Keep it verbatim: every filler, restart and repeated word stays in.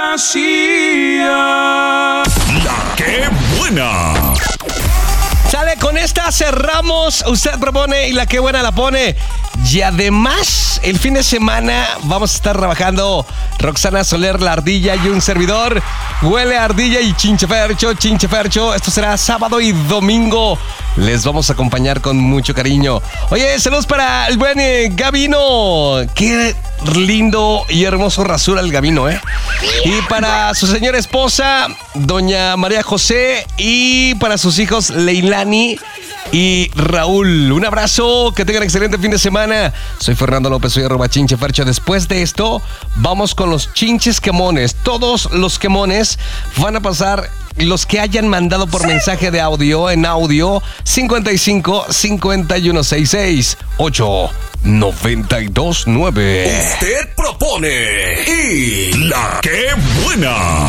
fantasía. La que buena. Sale, con esta cerramos. Usted propone y la que buena la pone. Y además, el fin de semana vamos a estar trabajando Roxana Soler, la ardilla, y un servidor. Huele a ardilla y chinchefercho, chinchefercho. Esto será sábado y domingo. Les vamos a acompañar con mucho cariño. Oye, saludos para el buen eh, Gabino. Qué lindo y hermoso rasura el Gabino, ¿eh? Y para su señora esposa, doña María José. Y para sus hijos, Leilani y Raúl. Un abrazo, que tengan excelente fin de semana. Soy Fernando López, soy arroba chinchefercho. Después de esto, vamos con los chinches quemones. Todos los quemones van a pasar, los que hayan mandado por mensaje de audio, en audio cincuenta y cinco, cincuenta y uno, sesenta y seis, ocho, noventa y dos, nueve. Usted propone y la que buena.